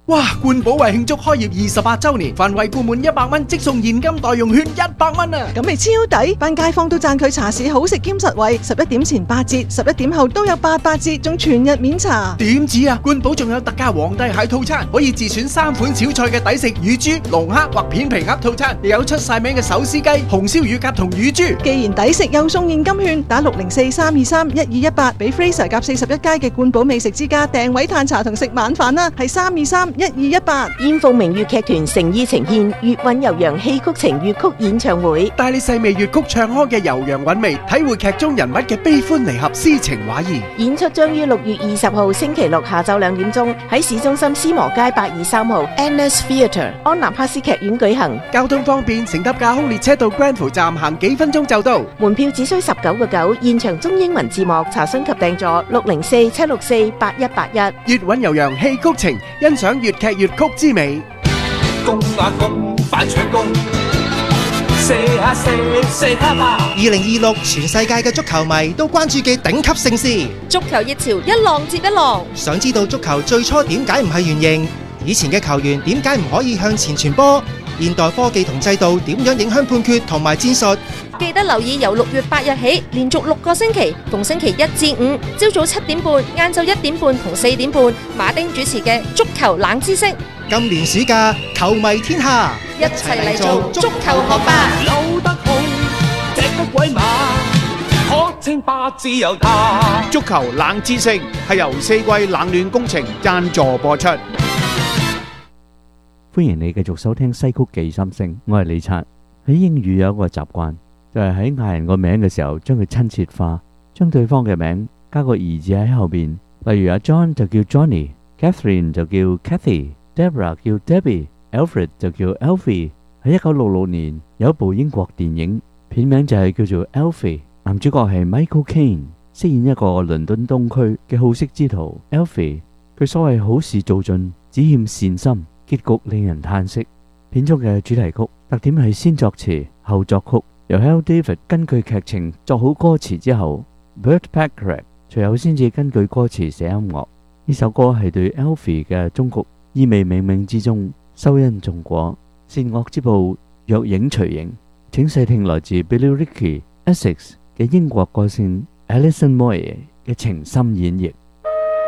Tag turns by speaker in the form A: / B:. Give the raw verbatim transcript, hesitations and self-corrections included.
A: 哇！冠寶為慶祝開業二十八週年，凡惠顧滿一百蚊即送現金代用券一百蚊啊！
B: 咁咪超抵，班街坊都讚佢茶市好食兼實惠，十一點前八折，十一點後都有八八折，仲全日免茶。
A: 點止啊！冠寶仲有特價皇帝蟹套餐，可以自選三款小菜嘅抵食乳豬、龍蝦或片皮鴨套餐，亦有出晒名嘅手撕雞、紅燒乳鴿同乳豬。
B: 既然抵食又送現金券，打六零四三二三一二一八俾 Fraser 夾四十一街嘅冠寶美食之家訂位嘆茶同食晚飯啦，係三二三一二一八。
C: 燕鳳明粵劇團誠意呈現粵韻悠揚戲曲情粵曲演唱會，
A: 帶你細味粵曲唱腔嘅悠揚韻味，體會劇中人物嘅悲歡離合、詩情畫意。
C: 演出將於六月二十號星期六下晝兩點鐘喺市中心思磨街八二三號 N S Theatre 安納克斯劇院舉行。
A: 交通方便，乘搭架空列車到 Granville 站行幾分鐘就到。
C: 門票只需十九個九，現場中英文字幕，查詢及訂座六零四七六四八一八一。
A: 粵韻悠揚戲曲情，欣賞粵劇粵曲之美。
D: 公啊公，快搶攻！射下射，射下吧！
E: 二零二六全世界嘅足球迷都關注嘅頂級盛事，
F: 足球熱潮一浪接一浪。
E: 想知道足球最初點解唔係圓形？以前嘅球員點解唔可以向前傳波？現代科技同制度點樣影響判決同埋戰術？
F: 記得留意由六月八日起，連續六個星期，逢星期一至五，朝早七點半、晏晝一點半同四點半，馬丁主持嘅足球冷知識。
E: 今年暑假，球迷天下，
F: 一齊嚟做足球學霸。
D: 扭得好，踢得鬼馬，可稱霸自由他。
G: 足球冷知識係由四季冷暖工程贊助播出。
H: 歡迎你繼續收聽西曲記心聲，我係李察。喺英語有一個習慣，就係喺嗌人個名嘅時候，將佢親切化，將對方嘅名加個兒字喺後邊。例如阿 John 就叫 Johnny，Catherine 就叫 Cathy，Deborah 叫 Debbie，Alfred 就叫 Alfie。喺一九六六年有一部英國電影，片名就係叫做 Alfie， 男主角係 Michael Caine， 飾演一個倫敦東區嘅好色之徒 Alfie。佢所謂好事做盡，只欠善心，結局令人嘆息。片中嘅主題曲特點係先作詞後作曲，由 Hal David 根據劇情作好歌詞之後 Burt Bacharach 隨後先至根據歌詞寫音樂。呢首歌係對 Alfie 嘅終局，意味冥冥之中收因種果，善惡之報若影隨形。請細聽來自 Billericay Essex 嘅英國歌星 Alison Moyet 嘅情深演繹。